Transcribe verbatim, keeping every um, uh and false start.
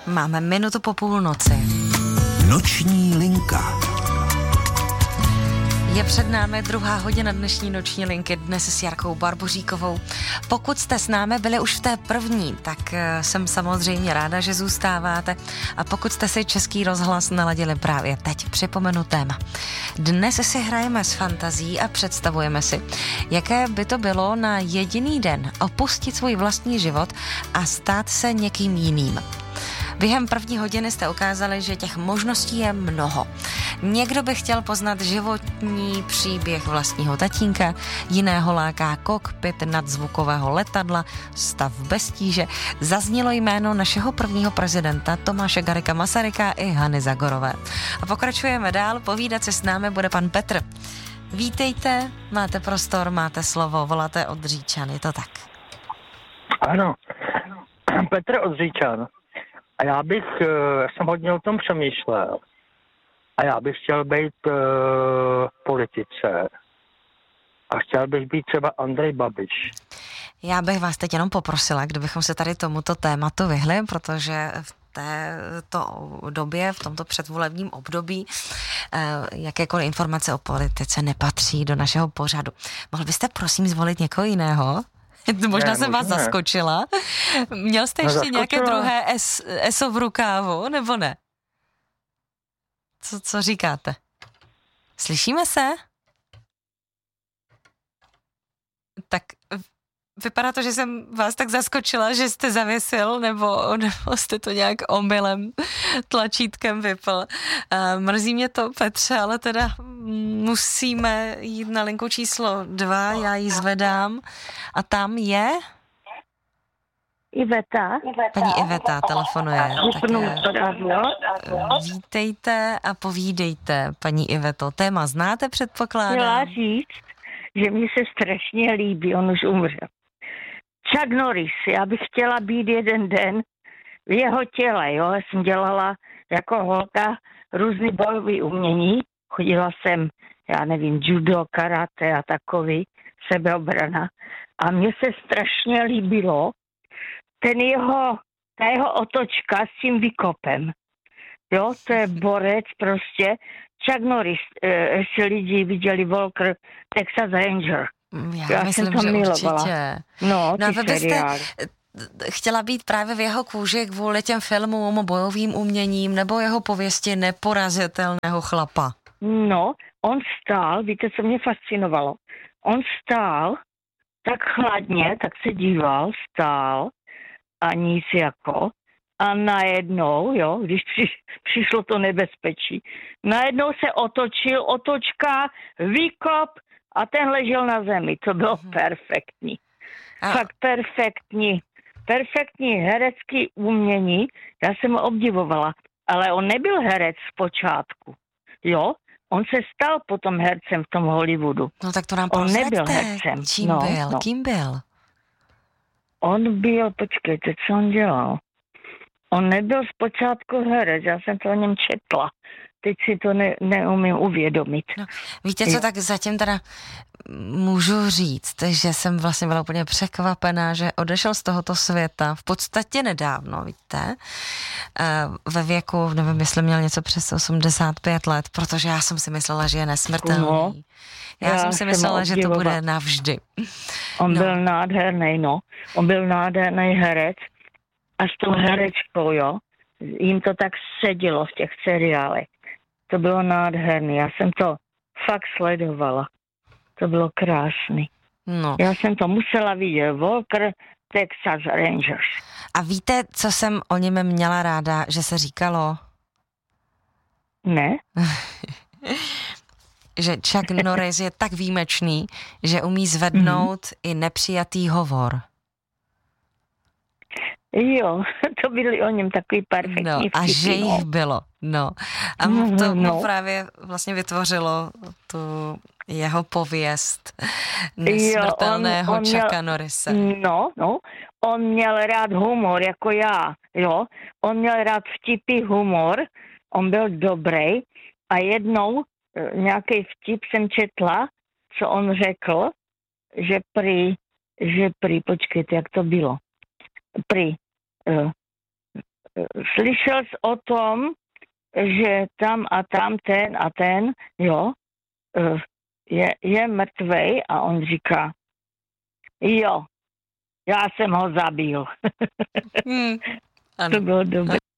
Máme minutu po půlnoci. Noční linka. Je před námi druhá hodina dnešní noční linky, dnes s Jarkou Barboříkovou. Pokud jste s námi byli už v té první, tak jsem samozřejmě ráda, že zůstáváte. A pokud jste si Český rozhlas naladili právě teď, připomenu téma. Dnes si hrajeme s fantazí a představujeme si, jaké by to bylo na jediný den opustit svůj vlastní život a stát se někým jiným. Během první hodiny jste ukázali, že těch možností je mnoho. Někdo by chtěl poznat životní příběh vlastního tatínka, jiného láká kokpit nadzvukového letadla, stav bez tíže. Zaznělo jméno našeho prvního prezidenta Tomáše Garrigua Masaryka i Hany Zagorové. A pokračujeme dál, povídat se s námi bude pan Petr. Vítejte, máte prostor, máte slovo, voláte od Říčan, je to tak? Ano, Petr od Říčan. A já bych, já jsem hodně o tom přemýšlel, a já bych chtěl být uh, v politice a chtěl bych být třeba Andrej Babiš. Já bych vás teď jenom poprosila, kdybychom se tady tomuto tématu vyhli, protože v této době, v tomto předvolebním období, jakékoliv informace o politice nepatří do našeho pořadu. Mohl byste prosím zvolit někoho jiného? Možná ne, jsem vás ne. zaskočila. Měl jste ještě no, nějaké druhé es, eso v rukávu, nebo ne? Co, co říkáte? Slyšíme se? Tak vypadá to, že jsem vás tak zaskočila, že jste zavěsil, nebo, nebo jste to nějak omylem tlačítkem vypl. Mrzí mě to, Petře, ale teda musíme jít na linku číslo dva, já ji zvedám a tam je... Iveta. Paní Iveta telefonuje. Tak vítejte a povídejte, paní Iveto. Téma znáte, předpokládám? Chtěla říct, že mi se strašně líbí, on už umřel. Chuck Norris, já bych chtěla být jeden den v jeho těle, jo. Já jsem dělala jako holka různý bojové umění. Chodila jsem, já nevím, judo, karate a takový, sebeobrana. A mně se strašně líbilo ten jeho, ta jeho otočka s tím výkopem. Jo, to je borec prostě. Chuck Norris, jestli lidi viděli Walker, Texas Ranger. Já, Já myslím, jsem to že milovala. Určitě. No, no vy byste chtěla být právě v jeho kůži kvůli těm filmům, bojovým uměním nebo jeho pověsti neporazitelného chlapa? No, on stál, víte, co mě fascinovalo? On stál tak chladně, tak se díval, stál a nic jako. A najednou, jo, když přiš, přišlo to nebezpečí, najednou se otočil, otočka, výkop a ten ležel na zemi. To bylo hmm. perfektní. A... Fakt perfektní. Perfektní herecký umění. Já jsem ho obdivovala. Ale on nebyl herec z počátku. Jo? On se stal potom hercem v tom Hollywoodu. No tak to nám on prozraďte. Nebyl hercem. Čím no, byl? No. Kým byl? On byl, počkejte, co on dělal? On nebyl zpočátku herec, já jsem to o něm četla. Teď si to ne, neumím uvědomit. No, víte co, tak zatím teda můžu říct, že jsem vlastně byla úplně překvapená, že odešel z tohoto světa v podstatě nedávno, víte, ve věku, nevím, jestli měl něco přes osmdesát pět let, protože já jsem si myslela, že je nesmrtelný. No, já, já jsem si myslela, že to bude navždy. On no. byl nádherný, no. On byl nádherný herec a s tou herečkou, jo, jim to tak sedělo v těch seriálech. To bylo nádherný. Já jsem to fakt sledovala. To bylo krásný. No. Já jsem to musela vidět. Walker, Texas Rangers. A víte, co jsem o něm měla ráda, že se říkalo? Ne. Že Chuck Norris je tak výjimečný, že umí zvednout mm-hmm. i nepřijatý hovor. Jo, to byly o něm takový perfektní no, vtipy. A že jich bylo, no. A mm, to no. mu právě vlastně vytvořilo tu jeho pověst nesmrtelného jo, on, on Chucka Norrise. No, no, on měl rád humor, jako já, jo. On měl rád vtipy, humor, on byl dobrý a jednou nějaký vtip jsem četla, co on řekl, že prý, že prý, počkejte, jak to bylo, prý, uh, slyšel jsi o tom, že tam a tam ten a ten, jo, je, je mrtvej a on říká, jo, já jsem ho zabil. Hmm, ano. To bylo dobré.